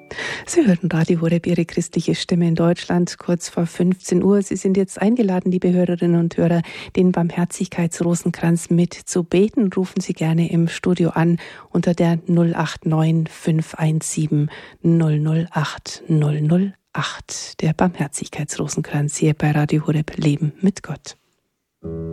Sie hörten Radio Horeb, Ihre christliche Stimme in Deutschland, kurz vor 15 Uhr. Sie sind jetzt eingeladen, liebe Hörerinnen und Hörer, den Barmherzigkeitsrosenkranz mitzubeten. Rufen Sie gerne im Studio an unter der 089 517 008 008. Der Barmherzigkeitsrosenkranz hier bei Radio Horeb, Leben mit Gott.